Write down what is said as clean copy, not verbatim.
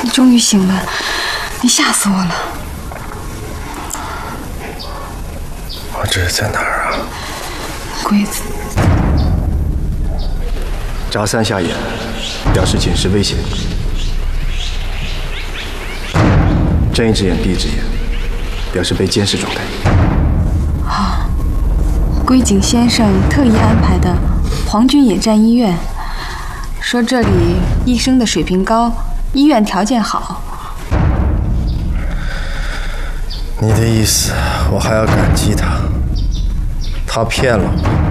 你终于醒了，你吓死我了。 我这是在哪儿啊？ 鬼子。 扎3下眼，表示警示危险。睁一只眼闭一只眼，表示被监视状态。 啊，龟井先生特意安排的皇军野战医院，说这里医生的水平高，医院条件好。 你的意思，我还要感激他？他骗了我。